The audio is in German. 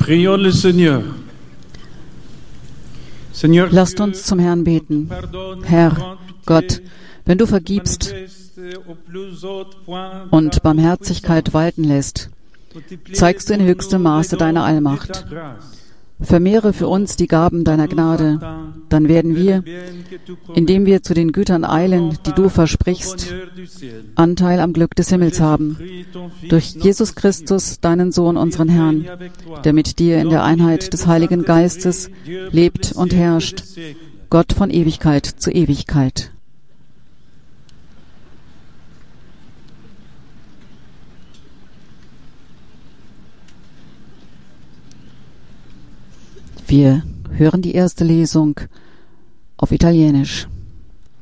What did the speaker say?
Prions le Seigneur. Lasst uns zum Herrn beten. Herr Gott, wenn du vergibst und Barmherzigkeit walten lässt, zeigst du in höchstem Maße deine Allmacht. Vermehre für uns die Gaben deiner Gnade, dann werden wir, indem wir zu den Gütern eilen, die du versprichst, Anteil am Glück des Himmels haben. Durch Jesus Christus, deinen Sohn, unseren Herrn, der mit dir in der Einheit des Heiligen Geistes lebt und herrscht, Gott von Ewigkeit zu Ewigkeit. Wir hören die erste Lesung auf Italienisch.